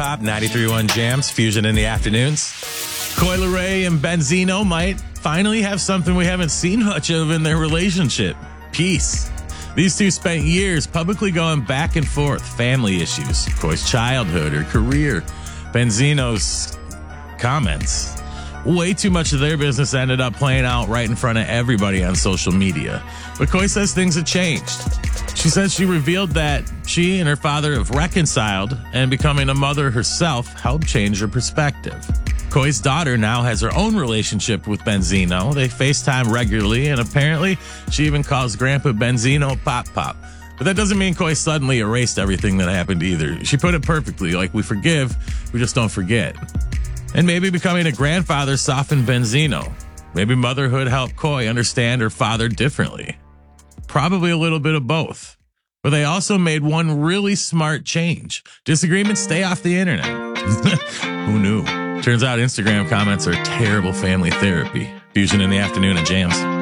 Pop 93.1 Jams, Fusion in the afternoons. Coi Leray and Benzino might finally have something we haven't seen much of in their relationship: peace. These two spent years publicly going back and forth, family issues, Coi's childhood, her career, Benzino's comments. Way too much of their business ended up playing out right in front of everybody on social media. But Coi says things have changed. She says she revealed that she and her father have reconciled, and becoming a mother herself helped change her perspective. Coi's daughter now has her own relationship with Benzino. They FaceTime regularly, and apparently she even calls Grandpa Benzino Pop Pop. But that doesn't mean Coi suddenly erased everything that happened either. She put it perfectly, like we forgive, we just don't forget. And maybe becoming a grandfather softened Benzino. Maybe motherhood helped Coi understand her father differently. Probably a little bit of both. But they also made one really smart change. Disagreements stay off the internet. Who knew? Turns out Instagram comments are terrible family therapy. Fusion in the afternoon at Jams.